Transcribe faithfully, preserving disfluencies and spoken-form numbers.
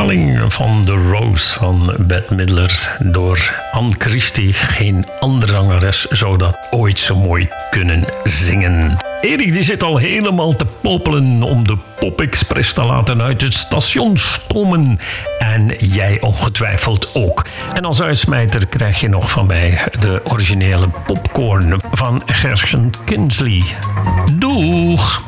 vertaling van The Rose van Bette Midler door Anne Christie. Geen andere zangeres zou dat ooit zo mooi kunnen zingen. Erik die zit al helemaal te popelen om de Pop Express te laten uit het station stomen. En jij ongetwijfeld ook. En als uitsmijter krijg je nog van mij de originele popcorn van Gershon Kinsley. Doeg!